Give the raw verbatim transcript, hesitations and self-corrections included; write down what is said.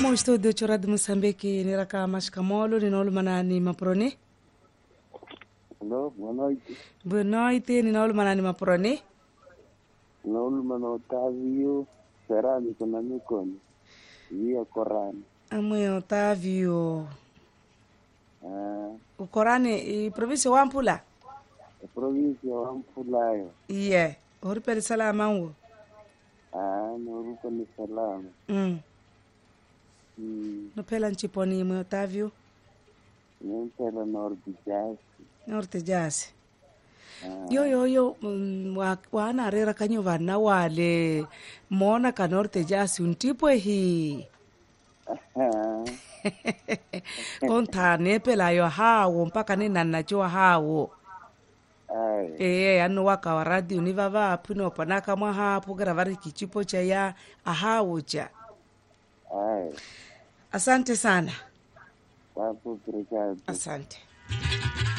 Mo studio chora de Moçambique ni raka mashkamolo ni nolo manani maprone. Hello, boa noite. Boa noite, ni nolo manani maprone. Nolo mano Otávio, cerâmico na Micone. Via Corane. Amwe Otávio. Ah, O Corane e província Wampula. a província Wampulayo. Iye, ori per salama ngo. Ah, no ruko ni salama. Mm. Hmm, No pela nchiponi mwe Otávio. nempela norte jazz. Norte jasi. Ah, Yo yo yo mm, wa wana rera kanyo vana wale mona ka norte jasi un tipo hi. ah, Kontane pela yo hawo mpaka ni nanacho hawo. ai, Eh anu waka wa radio ni vava puno panaka mwa hapo gravari kichipo cha ya ahawo cha. ai. Asante sana. Papo, obrigado. Asante.